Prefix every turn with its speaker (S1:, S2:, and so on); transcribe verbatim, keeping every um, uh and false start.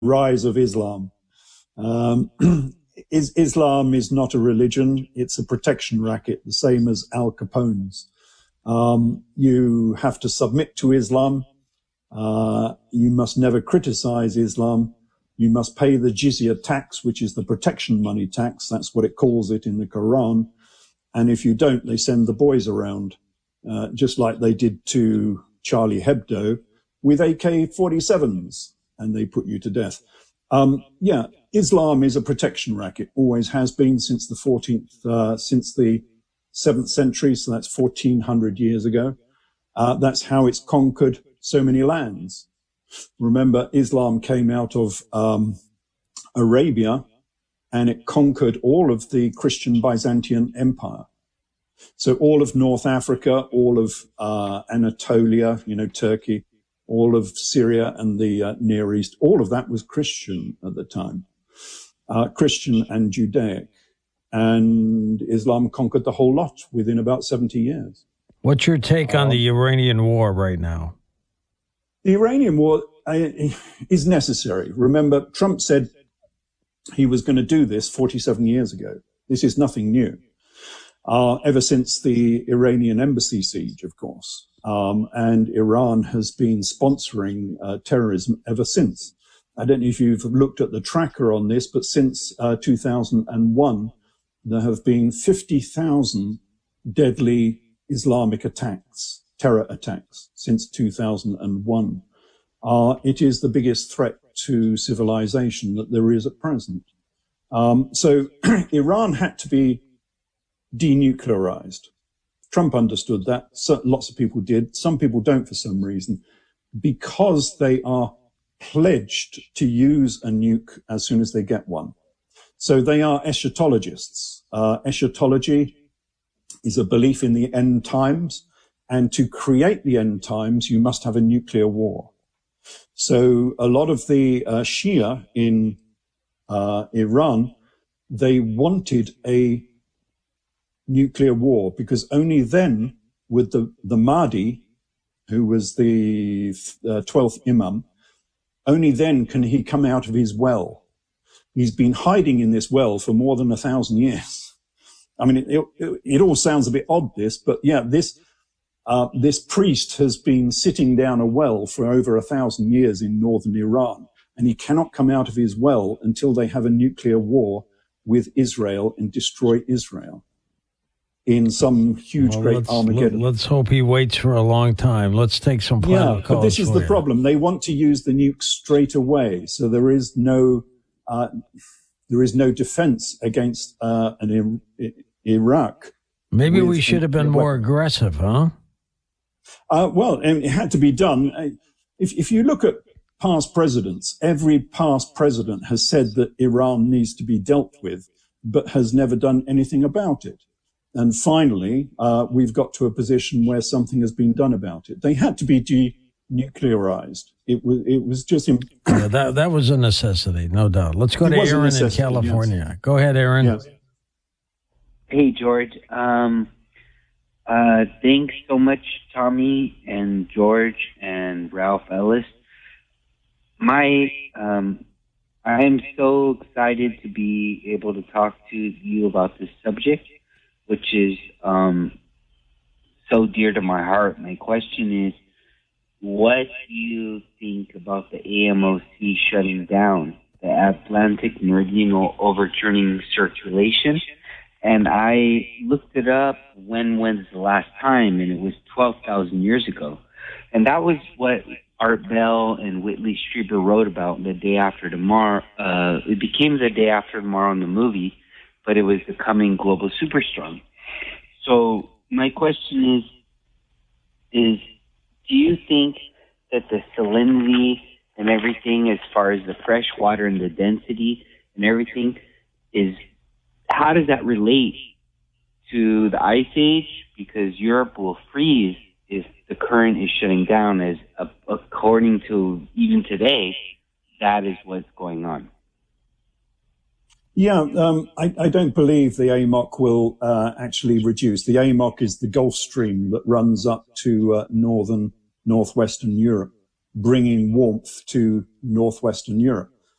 S1: rise of Islam. Um, is, Islam is not a religion. It's a protection racket, the same as Al Capone's. Um, you have to submit to Islam. Uh, you must never criticize Islam. You must pay the jizya tax, which is the protection money tax. That's what it calls it in the Quran. And if you don't, they send the boys around, uh, just like they did to Charlie Hebdo with A K forty-sevens, and they put you to death. Um, yeah, Islam is a protection racket, always has been since the fourteenth, uh, since the seventh century. So that's fourteen hundred years ago. Uh, that's how it's conquered so many lands. Remember, Islam came out of um, Arabia, and it conquered all of the Christian Byzantine Empire. So all of North Africa, all of uh, Anatolia, you know, Turkey, all of Syria and the uh, Near East, all of that was Christian at the time, uh, Christian and Judaic. And Islam conquered the whole lot within about seventy years.
S2: What's your take on um, the Iranian war right now?
S1: The Iranian war uh, is necessary. Remember, Trump said he was going to do this forty-seven years ago. This is nothing new. Uh, ever since the Iranian embassy siege, of course. Um, and Iran has been sponsoring uh, terrorism ever since. I don't know if you've looked at the tracker on this, but since uh, two thousand one, there have been fifty thousand deadly Islamic attacks, terror attacks, since two thousand one. Uh, it is the biggest threat to civilization that there is at present. Um, so Iran had to be denuclearized. Trump understood that. So, lots of people did. Some people don't for some reason, because they are pledged to use a nuke as soon as they get one. So they are eschatologists. Uh, eschatology is a belief in the end times. And to create the end times, you must have a nuclear war. So a lot of the uh, Shia in uh, Iran, they wanted a nuclear war, because only then would the, the Mahdi, who was the uh, twelfth Imam, only then can he come out of his well. He's been hiding in this well for more than a thousand years. I mean, it, it, it all sounds a bit odd, this, but yeah, this, uh, this priest has been sitting down a well for over a thousand years in northern Iran, and he cannot come out of his well until they have a nuclear war with Israel and destroy Israel in some huge, well, great
S2: let's,
S1: Armageddon.
S2: Let, let's hope he waits for a long time. Let's take some final
S1: yeah,
S2: calls.
S1: But this is the
S2: you.
S1: problem. They want to use the nuke straight away, so there is no uh, there is no defense against uh, an I- Iraq.
S2: Maybe we should have been more weapon. aggressive, huh?
S1: Uh, well, it had to be done. If, if you look at past presidents, every past president has said that Iran needs to be dealt with, but has never done anything about it. And finally, uh, we've got to a position where something has been done about it. They had to be denuclearized. It was, it was just... Imp-
S2: yeah, that, that was a necessity, no doubt. Let's go
S1: it
S2: to Aaron in California.
S1: Yes.
S2: Go ahead, Aaron.
S1: Yes.
S3: Hey, George. Um, uh, thanks so much, Tommy and George and Ralph Ellis. My... Um, I am so excited to be able to talk to you about this subject, which is um, so dear to my heart. My question is, what do you think about the A M O C shutting down, the Atlantic Meridian Overturning Circulation? And I looked it up, when was the last time, and it was twelve thousand years ago. And that was what Art Bell and Whitley Strieber wrote about the day after tomorrow. Uh, it became the day after tomorrow in the movie, but it was the coming global superstorm. So my question is, is do you think that the salinity and everything, as far as the fresh water and the density and everything, is, how does that relate to the ice age? Because Europe will freeze if the current is shutting down, as uh, according to even today, that is what's going on.
S1: Yeah, um, I, I don't believe the A M O C will uh, actually reduce. The A M O C is the Gulf Stream that runs up to uh, northern, northwestern Europe, bringing warmth to northwestern Europe.